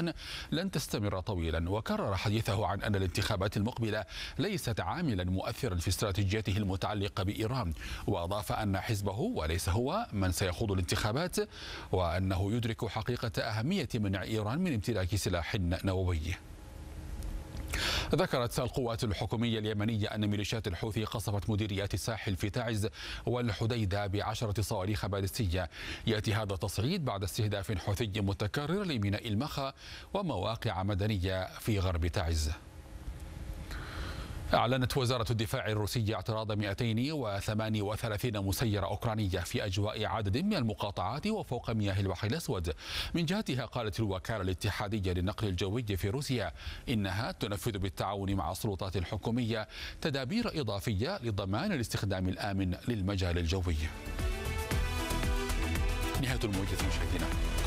إيران لن تستمر طويلا، وكرر حديثه عن أن الانتخابات المقبلة ليست عاملا مؤثرا في استراتيجيته المتعلقة بإيران، وأضاف أن حزبه وليس هو من سيخوض الانتخابات، وأنه يدرك حقيقة أهمية منع إيران من امتلاك سلاح نووي. ذكرت القوات الحكومية اليمنية أن ميليشيات الحوثي قصفت مديريات الساحل في تعز والحديدة ب10 صواريخ باليستية. يأتي هذا التصعيد بعد استهداف حوثي متكرر لميناء المخا ومواقع مدنية في غرب تعز. أعلنت وزارة الدفاع الروسية اعتراض 238 مسيرة أوكرانية في أجواء عدد من المقاطعات وفوق مياه البحر الأسود. من جهتها قالت الوكالة الاتحادية للنقل الجوي في روسيا إنها تنفذ بالتعاون مع السلطات الحكومية تدابير إضافية لضمان الاستخدام الآمن للمجال الجوي. نهاية الموجز مشاهدينا.